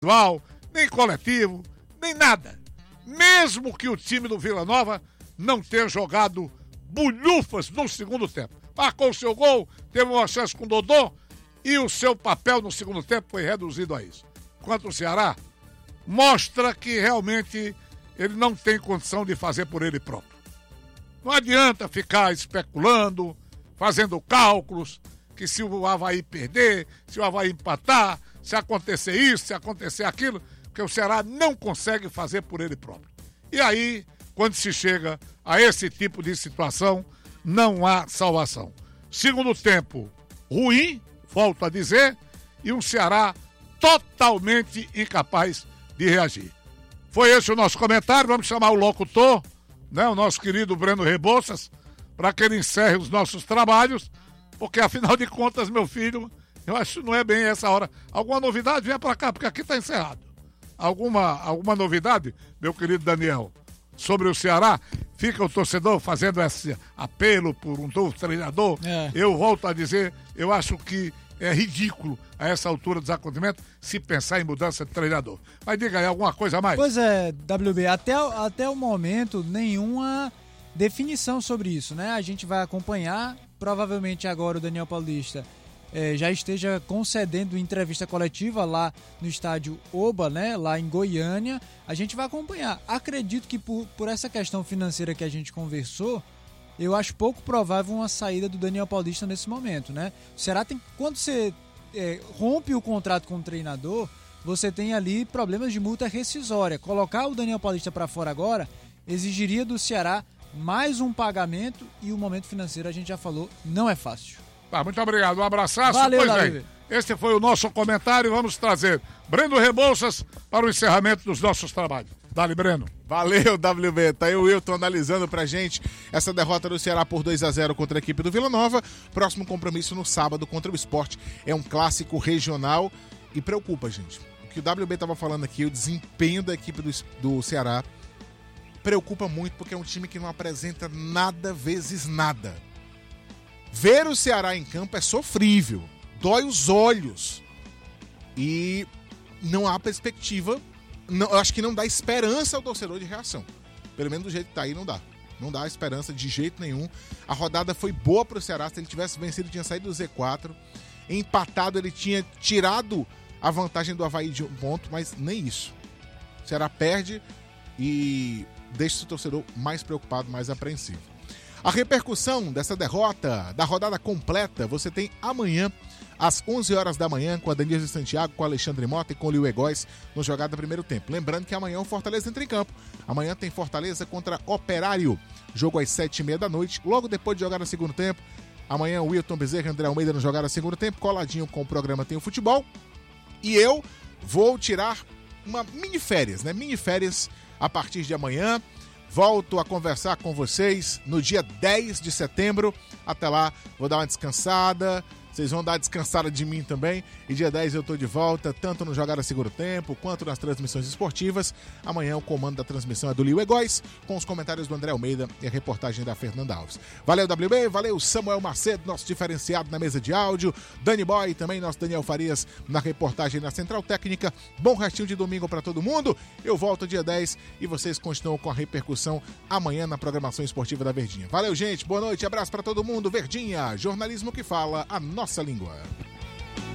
individual, nem coletivo, nem nada. Mesmo que o time do Vila Nova não tenha jogado bulhufas no segundo tempo. Marcou o seu gol, teve uma chance com o Dodô e o seu papel no segundo tempo foi reduzido a isso. Quanto ao Ceará, mostra que realmente ele não tem condição de fazer por ele próprio. Não adianta ficar especulando, fazendo cálculos, que se o Avaí perder, se o Avaí empatar, se acontecer isso, se acontecer aquilo, porque o Ceará não consegue fazer por ele próprio. E aí, quando se chega a esse tipo de situação, não há salvação. Segundo tempo ruim, volto a dizer, e um Ceará totalmente incapaz de reagir. Foi esse o nosso comentário. Vamos chamar o locutor, né, o nosso querido Breno Rebouças, para que ele encerre os nossos trabalhos, porque afinal de contas, meu filho, eu acho que não é bem essa hora. Alguma novidade? Venha para cá, porque aqui está encerrado. Alguma novidade, meu querido Daniel, sobre o Ceará? Fica o torcedor fazendo esse apelo por um novo treinador. Eu volto a dizer, eu acho que é ridículo a essa altura dos acontecimentos se pensar em mudança de treinador. Mas diga aí, alguma coisa a mais? Pois é, WB, até o momento, nenhuma definição sobre isso, né? A gente vai acompanhar, provavelmente agora o Daniel Paulista já esteja concedendo entrevista coletiva lá no estádio Oba, né, lá em Goiânia. A gente vai acompanhar. Acredito que por essa questão financeira que a gente conversou, eu acho pouco provável uma saída do Daniel Paulista nesse momento, né? Será que quando você rompe o contrato com o treinador, você tem ali problemas de multa rescisória. Colocar o Daniel Paulista para fora agora exigiria do Ceará mais um pagamento e o momento financeiro, a gente já falou, não é fácil. Tá, muito obrigado, um abraço. Valeu, pois bem, esse foi o nosso comentário. Vamos trazer Breno Rebouças para o encerramento dos nossos trabalhos. Dale, Breno. Valeu, WB. Tá aí o Wilton analisando pra gente essa derrota do Ceará por 2-0 contra a equipe do Vila Nova. Próximo compromisso no sábado contra o Sport. É um clássico regional e preocupa, gente. O que o WB tava falando aqui, o desempenho da equipe do Ceará preocupa muito, porque é um time que não apresenta nada vezes nada. Ver o Ceará em campo é sofrível, dói os olhos e não há perspectiva, eu acho que não dá esperança ao torcedor de reação. Pelo menos do jeito que tá aí, não dá. Não dá esperança de jeito nenhum. A rodada foi boa pro Ceará, se ele tivesse vencido, ele tinha saído do Z4. Empatado, ele tinha tirado a vantagem do Avaí de um ponto, mas nem isso. O Ceará perde e deixa o torcedor mais preocupado, mais apreensivo. A repercussão dessa derrota, da rodada completa, você tem amanhã, às 11 horas da manhã, com a Denise Santiago, com o Alexandre Mota e com o Liu Egóis, no Jogada Primeiro Tempo. Lembrando que amanhã o Fortaleza entra em campo. Amanhã tem Fortaleza contra Operário. Jogo às 7h30 da noite, logo depois de jogar no segundo tempo. Amanhã o Wilton Bezerra e André Almeida no Jogada Segundo Tempo, coladinho com o programa Tem o Futebol. E eu vou tirar uma mini-férias, né? Mini-férias a partir de amanhã. Volto a conversar com vocês no dia 10 de setembro. Até lá, vou dar uma descansada. Vocês vão dar descansada de mim também. E dia 10 eu tô de volta, tanto no Jogada Seguro Tempo, quanto nas transmissões esportivas. Amanhã o comando da transmissão é do Liu Egóis, com os comentários do André Almeida e a reportagem da Fernanda Alves. Valeu, WB, valeu Samuel Macedo, nosso diferenciado na mesa de áudio. Dani Boy, também nosso Daniel Farias na reportagem na Central Técnica. Bom restinho de domingo para todo mundo. Eu volto dia 10 e vocês continuam com a repercussão amanhã na programação esportiva da Verdinha. Valeu, gente, boa noite, abraço para todo mundo. Verdinha, jornalismo que fala a nossa língua.